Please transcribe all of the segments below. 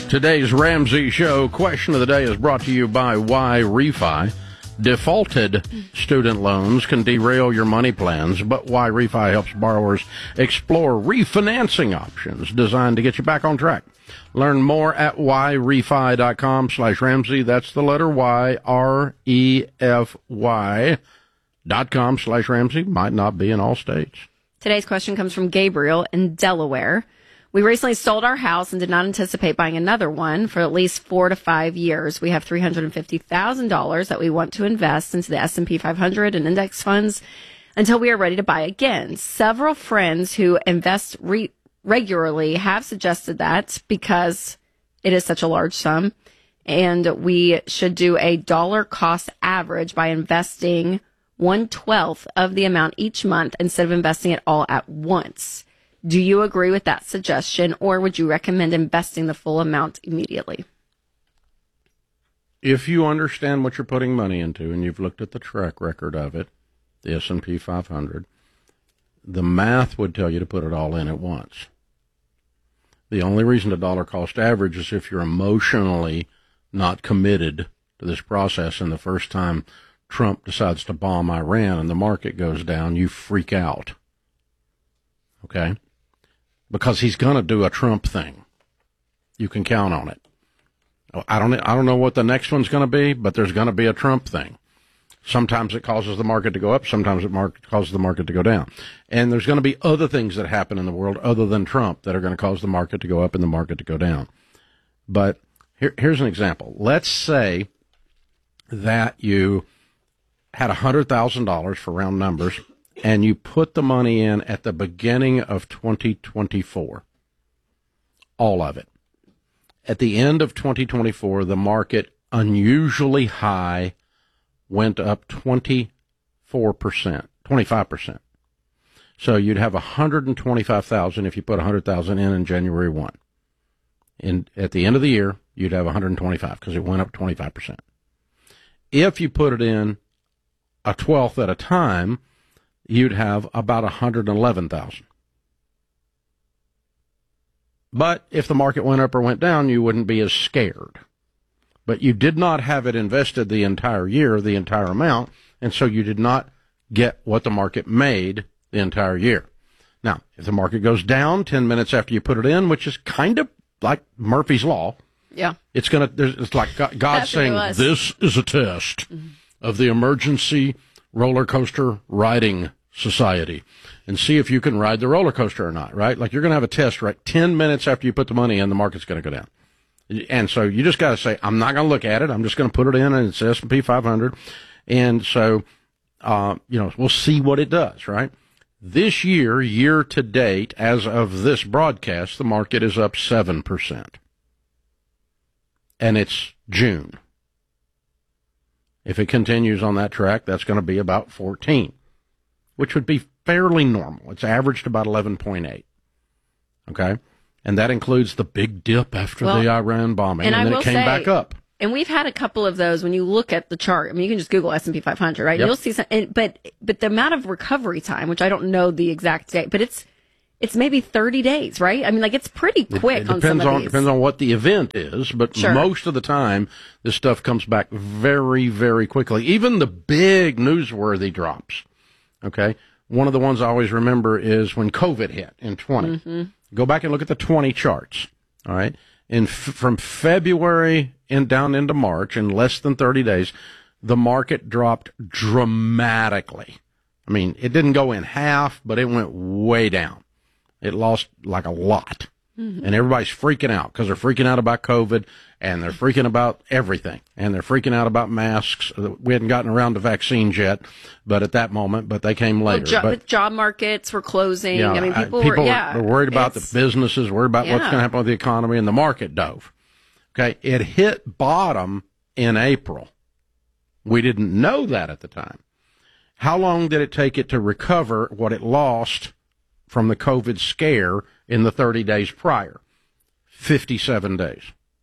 Today's Ramsey Show question of the day is brought to you by YRefi. Defaulted student loans can derail your money plans, but YRefi helps borrowers explore refinancing options designed to get you back on track. Learn more at YRefi.com/Ramsey. That's the letter Y, REFY.com/Ramsey. Might not be in all states. Today's question comes from Gabriel in Delaware. We recently sold our house and did not anticipate buying another one for at least 4 to 5 years. We have $350,000 that we want to invest into the S&P 500 and index funds until we are ready to buy again. Several friends who invest regularly have suggested that because it is such a large sum, and we should do a dollar cost average by investing 1/12 of the amount each month instead of investing it all at once. Do you agree with that suggestion, or would you recommend investing the full amount immediately? If you understand what you're putting money into and you've looked at the track record of it, the S&P 500, the math would tell you to put it all in at once. The only reason to dollar cost average is if you're emotionally not committed to this process, and the first time Trump decides to bomb Iran and the market goes down, you freak out. Okay? Because he's going to do a Trump thing. You can count on it. I don't know what the next one's going to be, but there's going to be a Trump thing. Sometimes it causes the market to go up. Sometimes it causes the market to go down. And there's going to be other things that happen in the world other than Trump that are going to cause the market to go up and the market to go down. But here's an example. Let's say that you had $100,000 for round numbers, and you put the money in at the beginning of 2024, all of it. At the end of 2024, the market, unusually high, went up 25%. So you'd have $125,000 if you put $100,000 in January 1. And at the end of the year, you'd have $125,000 because it went up 25%. If you put it in a 12th at a time, you'd have about $111,000. But if the market went up or went down, you wouldn't be as scared. But you did not have it invested the entire year, the entire amount, and so you did not get what the market made the entire year. Now, if the market goes down 10 minutes after you put it in, which is kind of like Murphy's Law, yeah, it's like God saying, this is a test of the emergency roller coaster riding society, and see if you can ride the roller coaster or not, right? Like you're going to have a test, right? 10 minutes after you put the money in, the market's going to go down. And so you just got to say, I'm not going to look at it. I'm just going to put it in, and it's S&P 500. And so, we'll see what it does, right? This year to date, as of this broadcast, the market is up 7%. And it's June. If it continues on that track, that's going to be about 14, which would be fairly normal. It's averaged about 11.8. Okay? And that includes the big dip after the Iran bombing, and then it came back up. And we've had a couple of those when you look at the chart. I mean, you can just Google S&P 500, right? Yep. You'll see some, but the amount of recovery time, which I don't know the exact date, but it's maybe 30 days, right? I mean, like it's pretty quick it on some of these. Depends on what the event is, but Sure. Most of the time, this stuff comes back very, very quickly. Even the big newsworthy drops, okay? One of the ones I always remember is when COVID hit in 20. Mm-hmm. Go back and look at the 20 charts, all right? From February down into March, in less than 30 days, the market dropped dramatically. I mean, it didn't go in half, but it went way down. It lost like a lot. Mm-hmm. And everybody's freaking out because they're freaking out about COVID, and they're freaking about everything, and they're freaking out about masks. We hadn't gotten around to vaccines yet, but at that moment, but they came later. But job markets were closing. Yeah, I mean, people were worried about the businesses, worried about what's going to happen with the economy, and the market dove. Okay, it hit bottom in April. We didn't know that at the time. How long did it take it to recover what it lost from the COVID scare in the 30 days prior? 57 days.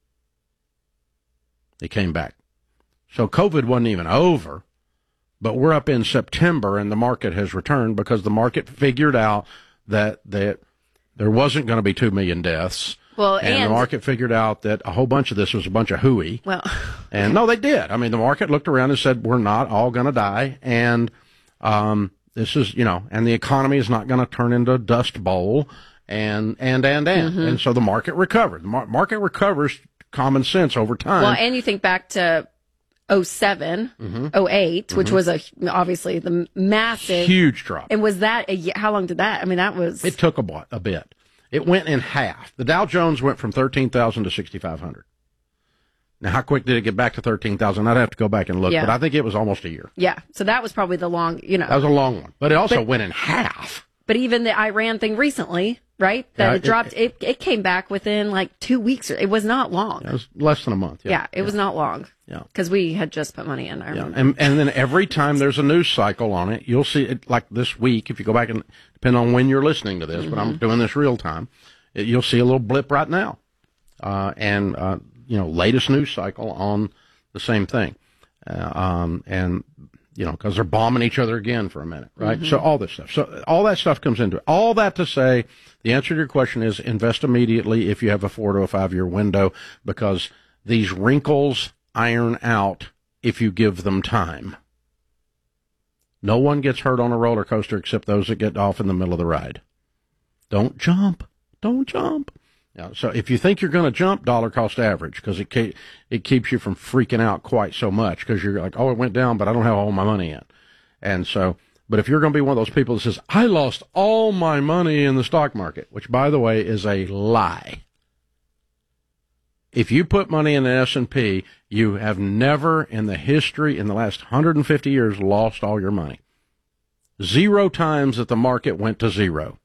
It came back. So COVID wasn't even over, but we're up in September and the market has returned because the market figured out that there wasn't going to be 2 million deaths. Well, and the market figured out that a whole bunch of this was a bunch of hooey. Well, and no, they did. I mean, the market looked around and said, we're not all going to die. And this is, and the economy is not going to turn into a dust bowl. And so the market recovered. The market recovers common sense over time. Well, and you think back to 07, 08, which was obviously the massive, huge drop. And was that how long did that? I mean, it took a bit. It went in half. The Dow Jones went from 13,000 to 6,500. Now, how quick did it get back to 13,000? I'd have to go back and look, but I think it was almost a year. Yeah. So that was probably the long, That was a long one, but it also went in half. But even the Iran thing recently, right? That it dropped. It came back within like 2 weeks. It was not long. It was less than a month. Yeah, it was not long. Yeah, because we had just put money in. I remember. And then every time there's a news cycle on it, you'll see it. Like this week, if you go back and depend on when you're listening to this, but I'm doing this real time, you'll see a little blip right now, latest news cycle on the same thing, because they're bombing each other again for a minute, right? So all this stuff. So all that stuff comes into it. All that to say, the answer to your question is invest immediately if you have a 4 to a 5 year window, because these wrinkles iron out if you give them time. No one gets hurt on a roller coaster except those that get off in the middle of the ride. Don't jump. Don't jump. So if you think you're going to jump, dollar cost average, because it keeps you from freaking out quite so much, because you're like, oh, it went down, but I don't have all my money in. And so, but if you're going to be one of those people that says, I lost all my money in the stock market, which, by the way, is a lie. If you put money in the S&P, you have never in the last 150 years, lost all your money. 0 times that the market went to zero.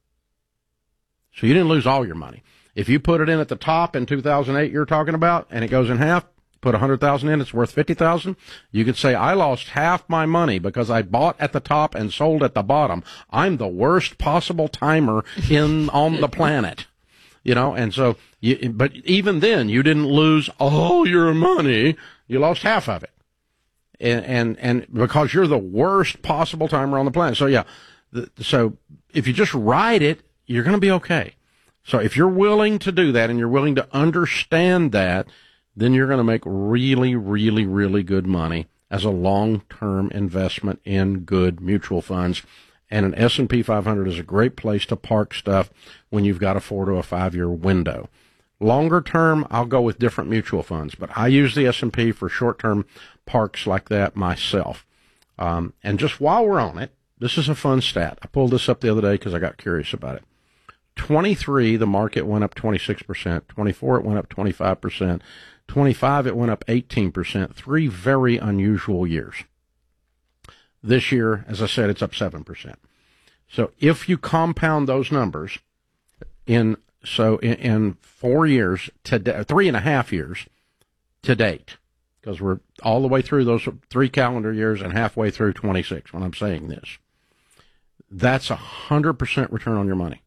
So you didn't lose all your money. If you put it in at the top in 2008 you're talking about, and it goes in half, put 100,000 in, it's worth 50,000. You could say, I lost half my money because I bought at the top and sold at the bottom. I'm the worst possible timer on the planet. And so, but even then, you didn't lose all your money. You lost half of it. And because you're the worst possible timer on the planet. So so if you just ride it, you're going to be okay. So if you're willing to do that and you're willing to understand that, then you're going to make really, really, really good money as a long-term investment in good mutual funds. And an S&P 500 is a great place to park stuff when you've got a 4 to a 5 year window. Longer term, I'll go with different mutual funds, but I use the S&P for short-term parks like that myself. And just while we're on it, this is a fun stat. I pulled this up the other day because I got curious about it. 23, the market went up 26%. 24, it went up 25%. 25, it went up 18%. 3 very unusual years. This year, as I said, it's up 7%. So if you compound those numbers in 4 years, 3.5 years to date, because we're all the way through those 3 calendar years and halfway through 26 when I'm saying this, that's 100% return on your money.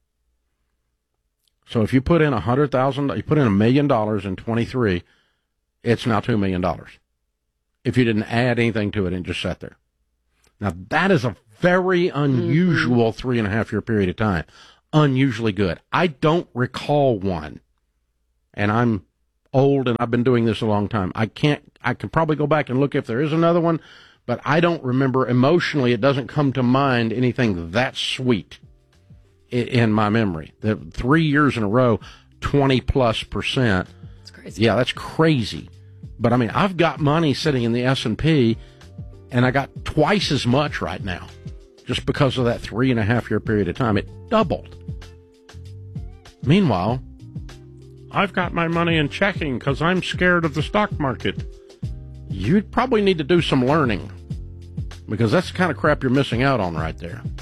So if you put in $100,000, you put in $1 million in 23, it's now $2 million. If you didn't add anything to it and just sat there. Now, that is a very unusual 3.5 year period of time. Unusually good. I don't recall one. And I'm old and I've been doing this a long time. I can probably go back and look if there is another one, but I don't remember emotionally. It doesn't come to mind anything that sweet in my memory. The 3 years in a row, 20+%. That's crazy. Yeah, that's crazy. But I mean, I've got money sitting in the S&P, and I got twice as much right now, just because of that 3.5 year period of time. It doubled. Meanwhile, I've got my money in checking because I'm scared of the stock market. You probably need to do some learning, because that's the kind of crap you're missing out on right there.